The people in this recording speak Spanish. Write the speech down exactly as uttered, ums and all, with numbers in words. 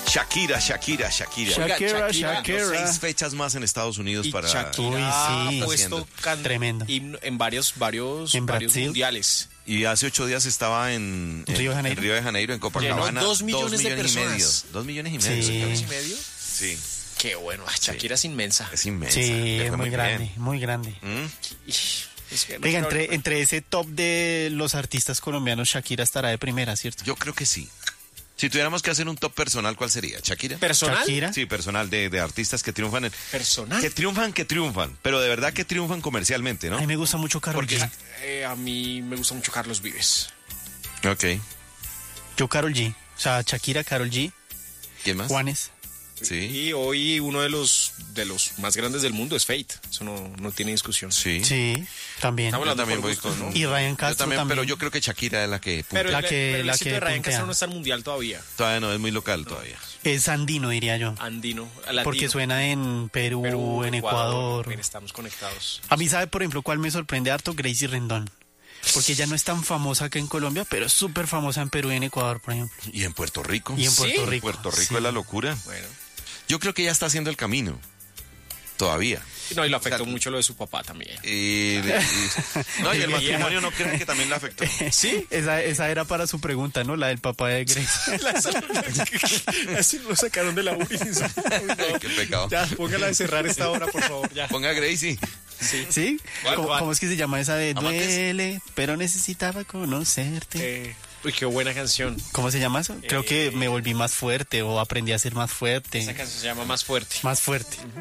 Shakira, Shakira, Shakira. Oiga, Shakira, Shakira, Shakira. Seis fechas más en Estados Unidos Y para... Shakira Uy, sí. ha puesto Haciendo. can- Tremendo. himno en varios, varios, En varios Brasil. mundiales. Y hace ocho días estaba en, en- Río de Janeiro. en Río de Janeiro, en Copacabana. Llenó dos millones de y personas. medio. Dos millones y medio. Sí. ¿Millones y medio? Sí, Qué bueno. Ah, Shakira es inmensa. es inmensa. Sí, le es fue muy grande, bien. muy grande. ¿Mm? Ish, es que no Oiga, quiero- entre, entre ese top de los artistas colombianos, Shakira estará de primera, ¿cierto? Yo creo que sí. Si tuviéramos que hacer un top personal, ¿cuál sería? ¿Shakira? ¿Personal? Shakira. Sí, personal, de, de artistas que triunfan. En, ¿Personal? que triunfan, que triunfan. Pero de verdad que triunfan comercialmente, ¿no? A mí me gusta mucho Karol Porque- G. Eh, a mí me gusta mucho Carlos Vives. Ok. Yo Karol G. O sea, Shakira, Karol G, ¿Quién más? Juanes. Sí. Y hoy uno de los de los más grandes del mundo es Fate. Eso no, no tiene discusión. Sí. Sí, también. Estamos Yo hablando también por voy gustos, con... ¿no? Y Ryan Yo Castro también, también. pero yo creo que Shakira es la que... puntea. Pero, La el- que- pero el la éxito que de Ryan puntea. Castro no está en mundial todavía. Todavía no, es muy local todavía. Es andino, diría yo. Andino, latino. Porque suena en Perú, Perú, en Ecuador. Bien, estamos conectados. A mí, ¿sabe, por ejemplo, cuál me sorprende harto? Gracie Rendón. Porque ella no es tan famosa acá en Colombia, pero es súper famosa en Perú y en Ecuador, por ejemplo. Y en Puerto Rico. Y en Sí. Puerto Rico. Puerto Rico Sí. es la locura. Bueno. Yo creo que ya está haciendo el camino. Todavía. No, y le afectó O sea, mucho lo de su papá también. Y, y- no, y el matrimonio no creen que también le afectó. Sí, esa, esa era para su pregunta, ¿no? La del papá de Gracie. Así lo sacaron de la U R I. Qué pecado. Ya, póngala de cerrar esta hora, por favor. Ya. Ponga a Gracie. ¿Sí? ¿Cuál, ¿Cómo, cuál? cómo es que se llama esa de ¿Amantes? duele, pero necesitaba conocerte? Eh, uy, qué buena canción. ¿Cómo se llama eso? Creo que Eh, me volví más fuerte o aprendí a ser más fuerte. Esa canción se llama Más Fuerte. Más fuerte.